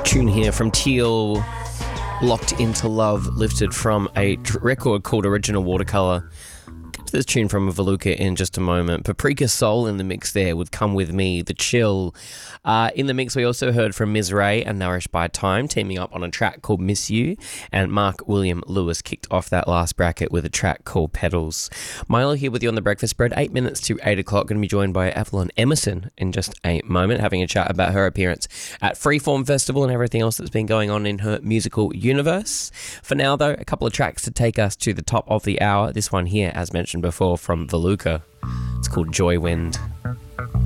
Tune here from Teal, Locked Into Love, lifted from a record called Original Watercolor. Get to this tune from Veluca in just a moment. Paprika Soul in the mix there with Come With Me, The Chill. In the mix we also heard from Ms. Ray and Nourished by Time teaming up on a track called Miss You, and Mark William Lewis kicked off that last bracket with a track called Petals. Milo here with you on The Breakfast Spread, 8 minutes to 8 o'clock. Going to be joined by Avalon Emerson in just a moment, having a chat about her appearance at Freeform Festival and everything else that's been going on in her musical universe. For now though, a couple of tracks to take us to the top of the hour. This one here, as mentioned before, from Veluca. It's called Joy Wind.